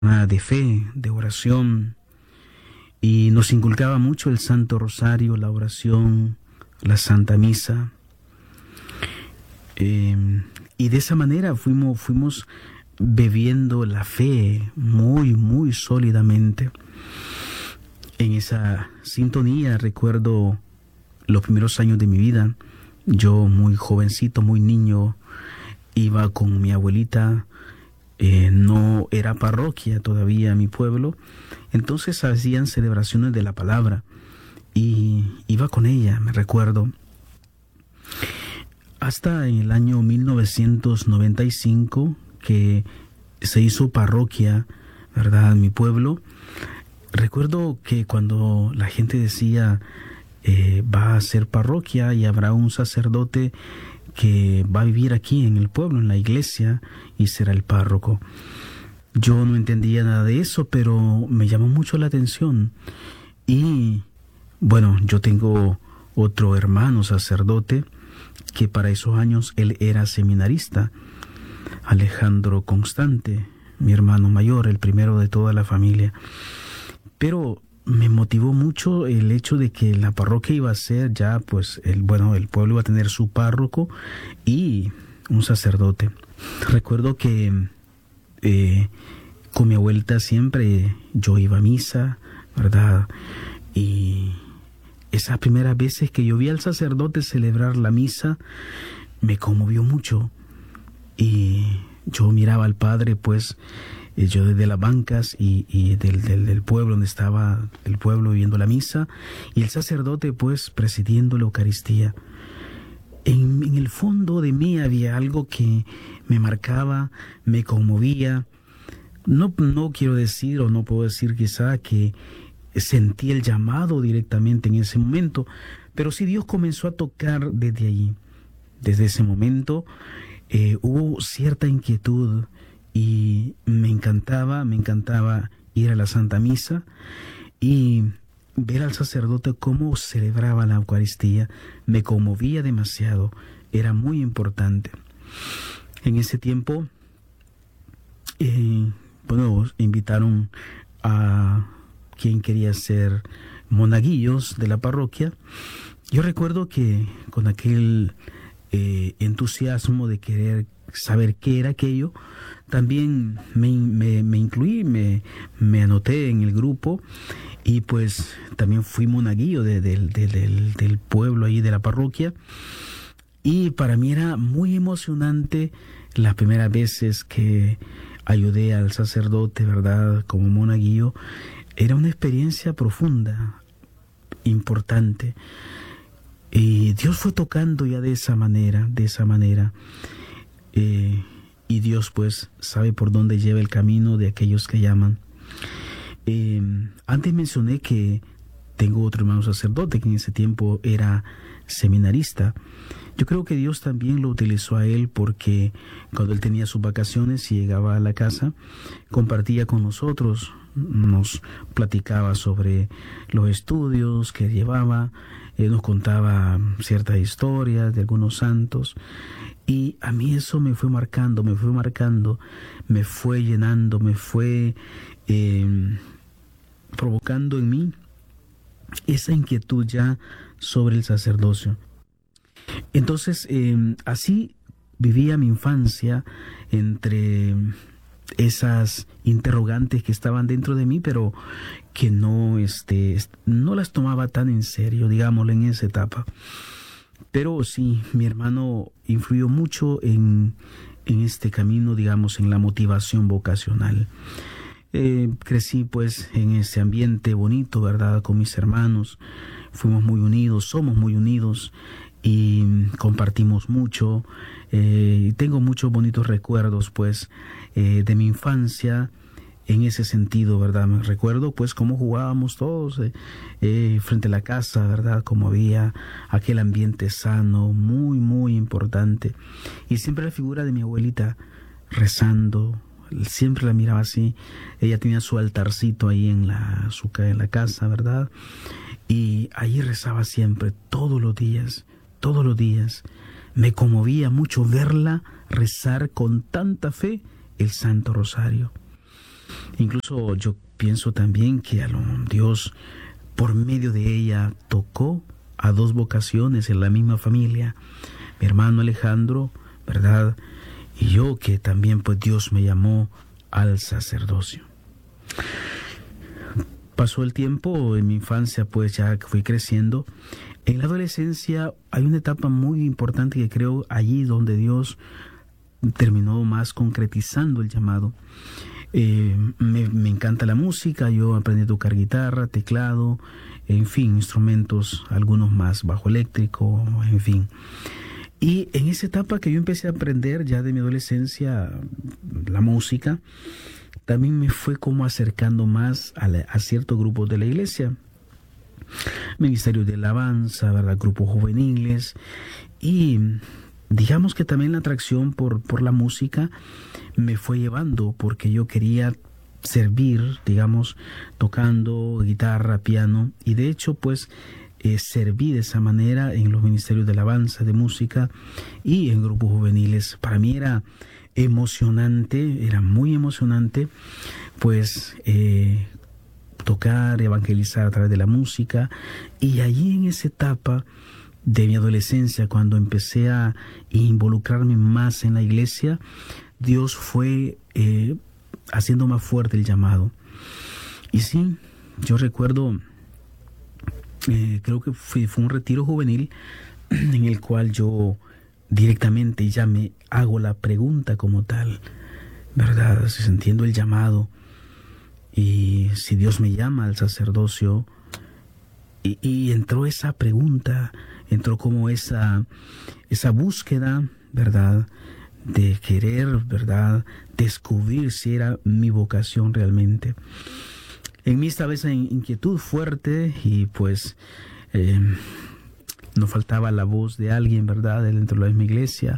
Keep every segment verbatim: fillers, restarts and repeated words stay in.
de fe, de oración, y nos inculcaba mucho el Santo Rosario, la oración, la Santa Misa. Eh, y de esa manera fuimos, fuimos bebiendo la fe muy, muy sólidamente. En esa sintonía recuerdo los primeros años de mi vida. Yo muy jovencito, muy niño, iba con mi abuelita. Eh, no era parroquia todavía mi pueblo, entonces hacían celebraciones de la palabra y iba con ella, me recuerdo. Hasta en el año mil novecientos noventa y cinco que se hizo parroquia, ¿verdad?, en mi pueblo. Recuerdo que cuando la gente decía eh, va a ser parroquia y habrá un sacerdote que va a vivir aquí en el pueblo, en la iglesia, y será el párroco. Yo no entendía nada de eso, pero me llamó mucho la atención. Y bueno, yo tengo otro hermano sacerdote que para esos años él era seminarista, Alejandro Constante, mi hermano mayor, el primero de toda la familia. Pero me motivó mucho el hecho de que la parroquia iba a ser ya, pues, el, bueno, el pueblo iba a tener su párroco y un sacerdote. Recuerdo que eh, con mi abuelita siempre yo iba a misa, ¿verdad? Y esas primeras veces que yo vi al sacerdote celebrar la misa, me conmovió mucho. Y yo miraba al padre, pues, yo desde las bancas y, y del, del, del pueblo donde estaba el pueblo viendo la misa, y el sacerdote pues presidiendo la Eucaristía. En, en el fondo de mí había algo que me marcaba, me conmovía. No, no quiero decir o no puedo decir quizá que sentí el llamado directamente en ese momento, pero sí Dios comenzó a tocar desde allí. Desde ese momento eh, hubo cierta inquietud. Y me encantaba, me encantaba ir a la Santa Misa y ver al sacerdote cómo celebraba la Eucaristía. Me conmovía demasiado, era muy importante. En ese tiempo, eh, bueno, invitaron a quien quería ser monaguillos de la parroquia. Yo recuerdo que con aquel eh, entusiasmo de querer saber qué era aquello, también me, me, me incluí, me, me anoté en el grupo y pues también fui monaguillo de, de, de, del, del pueblo ahí de la parroquia. Y para mí era muy emocionante las primeras veces que ayudé al sacerdote, ¿verdad?, como monaguillo. Era una experiencia profunda, importante. Y Dios fue tocando ya de esa manera, de esa manera. Eh, y Dios pues sabe por dónde lleva el camino de aquellos que llaman. Eh, antes mencioné que tengo otro hermano sacerdote que en ese tiempo era seminarista. Yo creo que Dios también lo utilizó a él porque cuando él tenía sus vacaciones y llegaba a la casa, compartía con nosotros, nos platicaba sobre los estudios que llevaba, él nos contaba ciertas historias de algunos santos. Y a mí eso me fue marcando, me fue marcando, me fue llenando, me fue eh, provocando en mí esa inquietud ya sobre el sacerdocio. Entonces, eh, así vivía mi infancia entre esas interrogantes que estaban dentro de mí, pero que no, este, no las tomaba tan en serio, digámoslo, en esa etapa. Pero sí, mi hermano influyó mucho en, en este camino, digamos, en la motivación vocacional. Eh, crecí pues en ese ambiente bonito, ¿verdad?, con mis hermanos. Fuimos muy unidos, somos muy unidos y compartimos mucho. Eh, tengo muchos bonitos recuerdos pues eh, de mi infancia. En ese sentido, ¿verdad? Me recuerdo pues cómo jugábamos todos eh, eh, frente a la casa, ¿verdad? Como había aquel ambiente sano, muy, muy importante. Y siempre la figura de mi abuelita rezando, siempre la miraba así. Ella tenía su altarcito ahí en la, su, en la casa, ¿verdad? Y allí rezaba siempre, todos los días, todos los días. Me conmovía mucho verla rezar con tanta fe el Santo Rosario. Incluso yo pienso también que a lo, Dios, por medio de ella, tocó a dos vocaciones en la misma familia. Mi hermano Alejandro, ¿verdad? Y yo, que también pues Dios me llamó al sacerdocio. Pasó el tiempo, en mi infancia pues ya fui creciendo. En la adolescencia hay una etapa muy importante que creo allí donde Dios terminó más concretizando el llamado. Eh, me, me encanta la música, yo aprendí a tocar guitarra, teclado, en fin, instrumentos, algunos más, bajo eléctrico, en fin. Y en esa etapa que yo empecé a aprender ya de mi adolescencia la música, también me fue como acercando más a, la, a ciertos grupos de la iglesia, ministerios de alabanza, ¿verdad? Grupos juveniles, y digamos que también la atracción por, por la música me fue llevando, porque yo quería servir, digamos, tocando guitarra, piano, y de hecho pues eh, serví de esa manera en los ministerios de alabanza, de música y en grupos juveniles. Para mí era emocionante, era muy emocionante, pues eh, tocar, evangelizar a través de la música. Y allí en esa etapa de mi adolescencia, cuando empecé a involucrarme más en la iglesia, Dios fue eh, haciendo más fuerte el llamado. Y sí, yo recuerdo, eh, creo que fue, fue un retiro juvenil en el cual yo directamente ya me hago la pregunta como tal, ¿verdad? Si entiendo el llamado y si Dios me llama al sacerdocio, y, y entró esa pregunta, entró como esa, esa búsqueda, ¿verdad? De querer, ¿verdad? Descubrir si era mi vocación realmente. En mí estaba esa inquietud fuerte y pues eh, no faltaba la voz de alguien, ¿verdad? Dentro de la misma iglesia,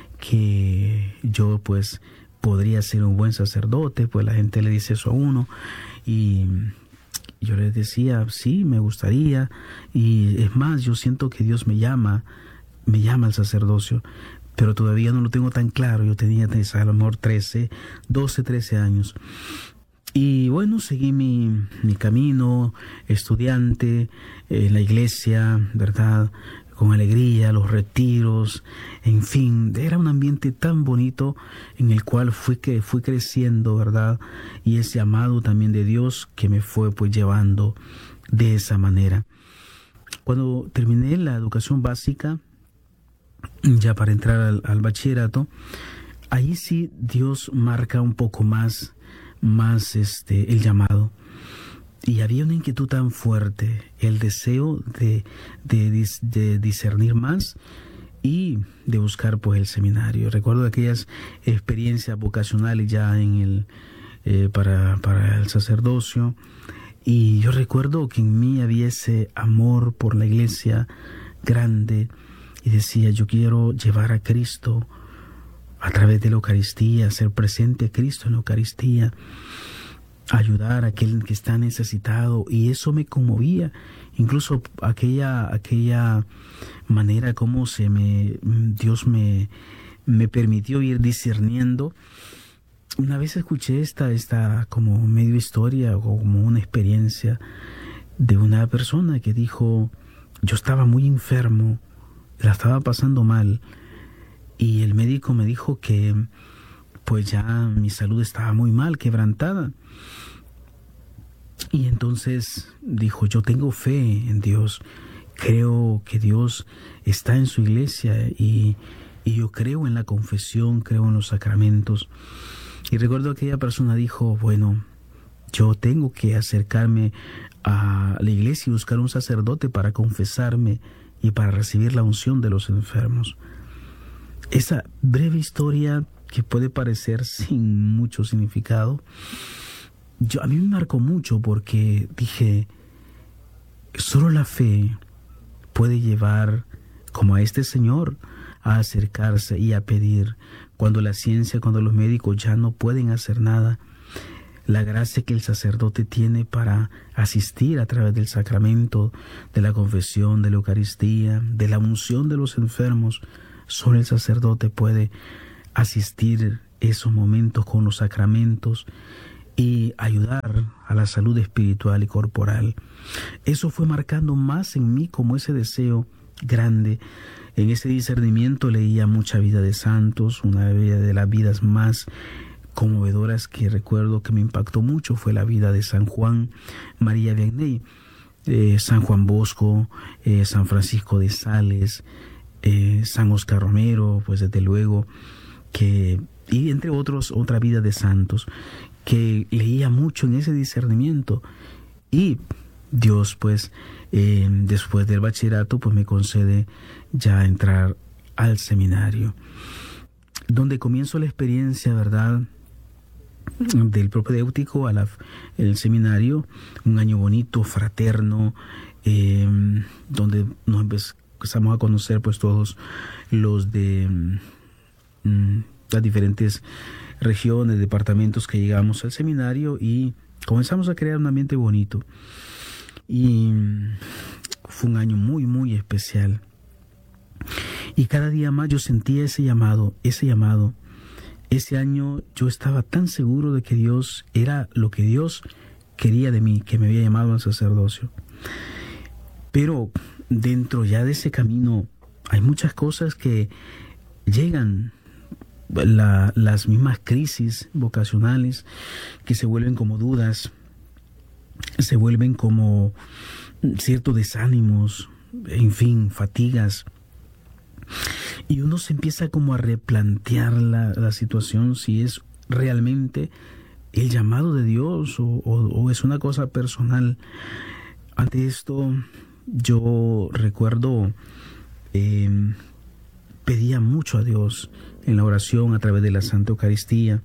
que yo pues podría ser un buen sacerdote, pues la gente le dice eso a uno y yo les decía, sí, me gustaría, y es más, yo siento que Dios me llama, me llama al sacerdocio, pero todavía no lo tengo tan claro. Yo tenía a lo mejor trece, doce, trece años. Y bueno, seguí mi, mi camino, estudiante, en la iglesia, ¿verdad? Con alegría, los retiros, en fin, era un ambiente tan bonito en el cual fui, que, fui creciendo, ¿verdad? Y ese llamado también de Dios que me fue pues llevando de esa manera. Cuando terminé la educación básica, ya para entrar al, al bachillerato, ahí sí Dios marca un poco más, más este, el llamado. Y había una inquietud tan fuerte, el deseo de, de, de discernir más y de buscar pues el seminario. Recuerdo aquellas experiencias vocacionales ya en el, eh, para, para el sacerdocio, y yo recuerdo que en mí había ese amor por la iglesia grande, y decía, yo quiero llevar a Cristo a través de la Eucaristía, ser presente a Cristo en la Eucaristía, ayudar a aquel que está necesitado, y eso me conmovía. Incluso aquella aquella manera como se me Dios me, me permitió ir discerniendo. Una vez escuché esta, esta como medio historia o como una experiencia de una persona que dijo, yo estaba muy enfermo, la estaba pasando mal, y el médico me dijo que pues ya mi salud estaba muy mal, quebrantada. Y entonces dijo, yo tengo fe en Dios, creo que Dios está en su iglesia, y, y yo creo en la confesión, creo en los sacramentos. Y recuerdo que aquella persona dijo, bueno, yo tengo que acercarme a la iglesia y buscar un sacerdote para confesarme y para recibir la unción de los enfermos. Esa breve historia que puede parecer sin mucho significado, yo, a mí me marcó mucho, porque dije, solo la fe puede llevar como a este señor a acercarse y a pedir, cuando la ciencia, cuando los médicos ya no pueden hacer nada. La gracia que el sacerdote tiene para asistir a través del sacramento, de la confesión, de la Eucaristía, de la unción de los enfermos, solo el sacerdote puede asistir esos momentos con los sacramentos. y ayudar a la salud espiritual y corporal. Eso fue marcando más en mí como ese deseo grande. En ese discernimiento leía mucha vida de santos. Una de las vidas más conmovedoras que recuerdo que me impactó mucho fue la vida de San Juan María Vianney, eh, San Juan Bosco, eh, San Francisco de Sales, eh, San Oscar Romero, pues desde luego, que, y entre otros, otra vida de santos, que leía mucho en ese discernimiento. Y Dios, pues, eh, después del bachillerato, pues me concede ya entrar al seminario, donde comienzo la experiencia, ¿verdad?, del propedéutico al seminario, un año bonito, fraterno, eh, donde nos empezamos a conocer pues todos los de mm, las diferentes regiones, departamentos que llegamos al seminario, y comenzamos a crear un ambiente bonito. Y fue un año muy, muy especial. Y cada día más yo sentía ese llamado, ese llamado. Ese año yo estaba tan seguro de que Dios era lo que Dios quería de mí, que me había llamado al sacerdocio. Pero dentro ya de ese camino hay muchas cosas que llegan, la, las mismas crisis vocacionales que se vuelven como dudas, se vuelven como ciertos desánimos, en fin, fatigas. Y uno se empieza como a replantear la, la situación, si es realmente el llamado de Dios o, o, o es una cosa personal. Ante esto yo recuerdo, eh, pedía mucho a Dios en la oración a través de la Santa Eucaristía,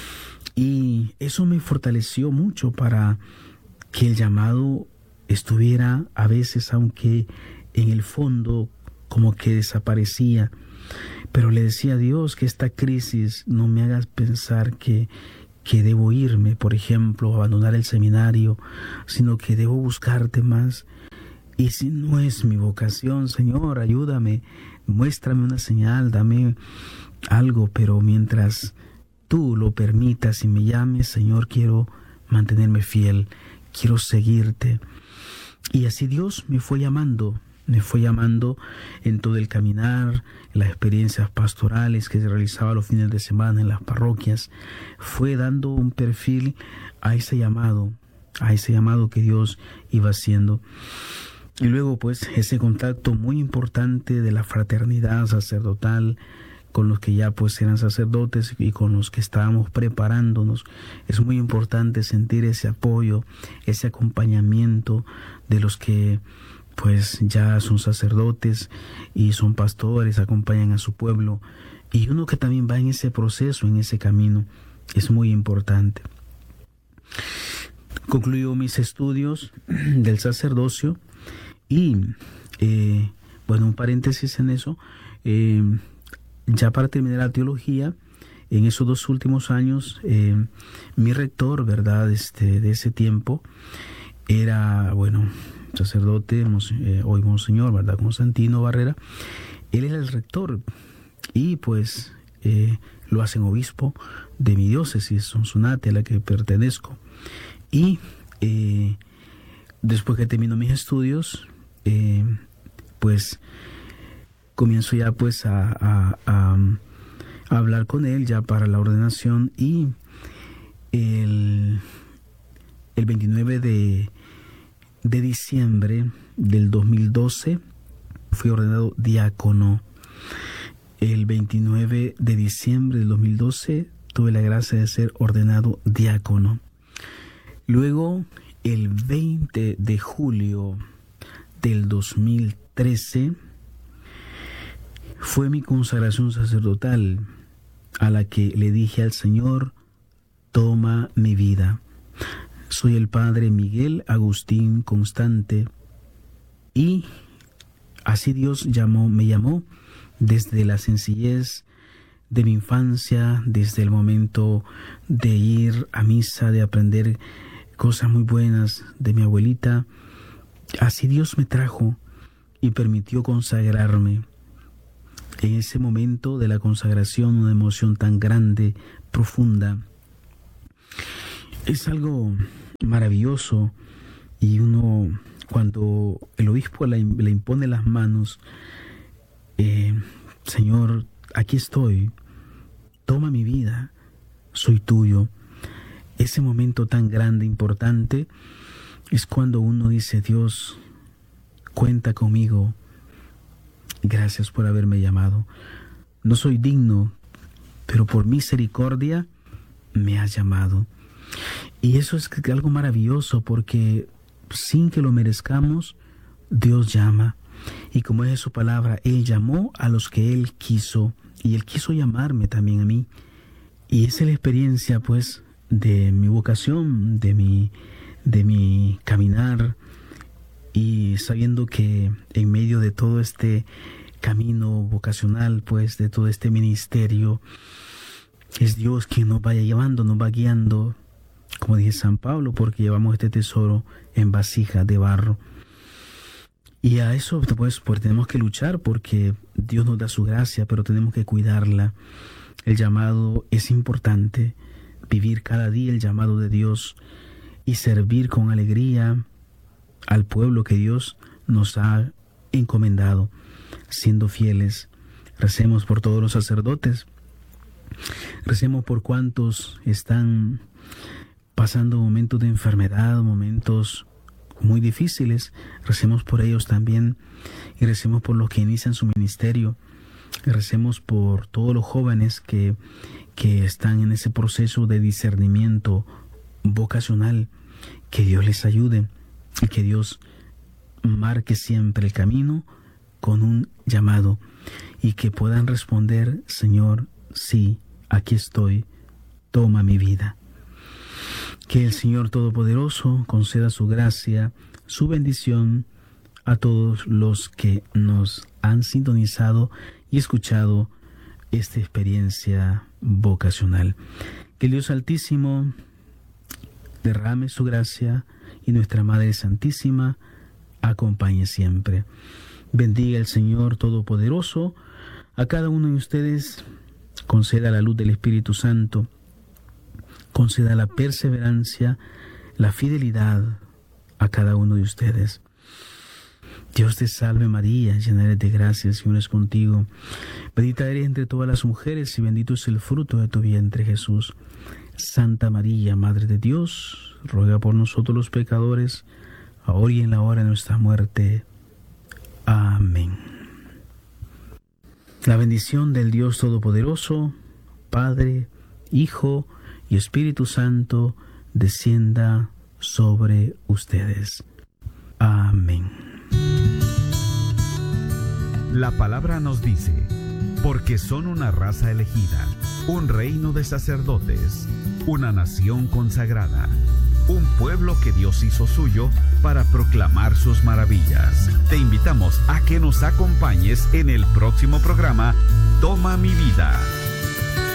y eso me fortaleció mucho para que el llamado estuviera a veces, aunque en el fondo como que desaparecía, pero le decía a Dios que esta crisis no me haga pensar que, que debo irme, por ejemplo, abandonar el seminario, sino que debo buscarte más. Y si no es mi vocación, Señor, ayúdame, muéstrame una señal, dame algo, pero mientras tú lo permitas y me llames, Señor, quiero mantenerme fiel, quiero seguirte. Y así Dios me fue llamando. Me fue llamando en todo el caminar, en las experiencias pastorales que se realizaba los fines de semana en las parroquias. Fue dando un perfil a ese llamado, a ese llamado que Dios iba haciendo. Y luego pues ese contacto muy importante de la fraternidad sacerdotal con los que ya pues eran sacerdotes y con los que estábamos preparándonos. Es muy importante sentir ese apoyo, ese acompañamiento de los que pues ya son sacerdotes y son pastores, acompañan a su pueblo, y uno que también va en ese proceso, en ese camino, es muy importante. Concluyo mis estudios del sacerdocio y, eh, bueno, un paréntesis en eso, eh, ya para terminar la teología, en esos dos últimos años, eh, mi rector, ¿verdad?, este, de ese tiempo, era, bueno, sacerdote, eh, hoy monseñor, ¿verdad?, Constantino Barrera. Él era el rector y pues eh, lo hacen obispo de mi diócesis, Sonsonate, a la que pertenezco. Y eh, después que termino mis estudios, eh, pues comienzo ya pues a, a, a, a hablar con él ya para la ordenación, y el, el veintinueve de de diciembre del dos mil doce fui ordenado diácono. El veintinueve de diciembre del dos mil doce tuve la gracia de ser ordenado diácono. Luego, el veinte de julio del dos mil trece fue mi consagración sacerdotal, a la que le dije al Señor: toma mi vida. Soy el padre Miguel Agustín Constante, y así Dios llamó, me llamó desde la sencillez de mi infancia, desde el momento de ir a misa, de aprender cosas muy buenas de mi abuelita. Así Dios me trajo y permitió consagrarme. En ese momento de la consagración, una emoción tan grande, profunda. Es algo maravilloso, y uno, cuando el obispo le, le impone las manos, eh, Señor, aquí estoy, toma mi vida, soy tuyo. Ese momento tan grande, importante, es cuando uno dice: Dios, cuenta conmigo, gracias por haberme llamado. No soy digno, pero por misericordia me has llamado. Y eso es algo maravilloso, porque sin que lo merezcamos, Dios llama. Y como es su palabra, Él llamó a los que Él quiso, y Él quiso llamarme también a mí. Y esa es la experiencia, pues, de mi vocación, de mi, de mi caminar, y sabiendo que en medio de todo este camino vocacional, pues, de todo este ministerio, es Dios quien nos vaya llevando, nos va guiando, como dice San Pablo, porque llevamos este tesoro en vasija de barro. Y a eso, pues, pues tenemos que luchar, porque Dios nos da su gracia, pero tenemos que cuidarla. El llamado es importante, vivir cada día el llamado de Dios y servir con alegría al pueblo que Dios nos ha encomendado, siendo fieles. Recemos por todos los sacerdotes, recemos por cuantos están pasando momentos de enfermedad, momentos muy difíciles. Recemos por ellos también, y recemos por los que inician su ministerio. Recemos por todos los jóvenes que, que están en ese proceso de discernimiento vocacional. Que Dios les ayude y que Dios marque siempre el camino con un llamado, y que puedan responder: Señor, sí, aquí estoy, toma mi vida. Que el Señor Todopoderoso conceda su gracia, su bendición a todos los que nos han sintonizado y escuchado esta experiencia vocacional. Que el Dios Altísimo derrame su gracia, y nuestra Madre Santísima acompañe siempre. Bendiga el Señor Todopoderoso a cada uno de ustedes, conceda la luz del Espíritu Santo, conceda la perseverancia, la fidelidad a cada uno de ustedes. Dios te salve María, llena eres de gracia, el Señor es contigo. Bendita eres entre todas las mujeres, y bendito es el fruto de tu vientre, Jesús. Santa María, Madre de Dios, ruega por nosotros los pecadores, ahora y en la hora de nuestra muerte. Amén. La bendición del Dios Todopoderoso, Padre, Hijo y Espíritu Santo, descienda sobre ustedes. Amén. La palabra nos dice: porque son una raza elegida, un reino de sacerdotes, una nación consagrada, un pueblo que Dios hizo suyo para proclamar sus maravillas. Te invitamos a que nos acompañes en el próximo programa Toma mi vida.